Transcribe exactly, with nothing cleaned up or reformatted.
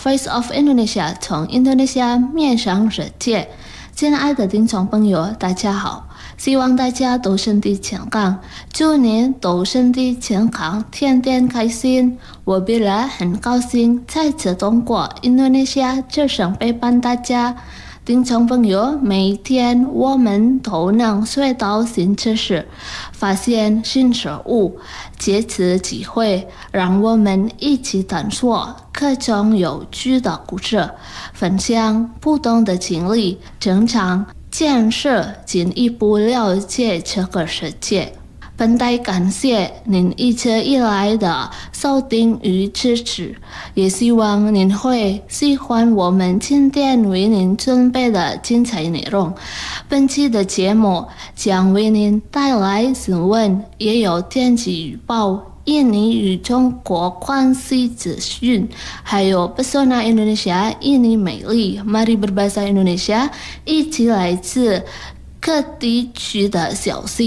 Voice of Indonesia 从印度尼西亚面向世界。亲爱的听众朋友，大家好，希望大家都身体健康，祝您都身体健康，天天开心。我比拉很高兴再次通过印度尼西亚之声陪伴大家。听众朋友，每一天我们都能学到新知识，发现新事物。借此机会，让我们一起探索各种有趣的故事，分享不同的经历，增长见识，进一步了解这个世界。本台感谢您一直以来的收听与支持，也希望您会喜欢我们今天为您准备的精彩内容。本期的节目将为您带来新闻，也有天气预报、印尼与中国关系资讯，还有 Pesona Indonesia 印尼美丽。Mari berbahasa Indonesia， 一起来自各地区的消息。